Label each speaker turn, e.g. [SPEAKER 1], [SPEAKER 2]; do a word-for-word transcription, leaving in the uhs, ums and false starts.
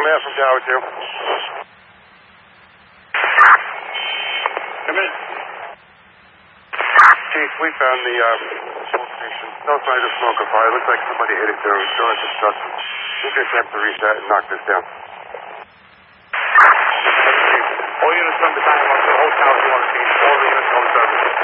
[SPEAKER 1] Matt from Tower two. Come in. Chief, we found the uh, smoke station. No sign of smoke or fire. Looks like somebody hit it during storage construction. We'll get time to reach that and knock this down.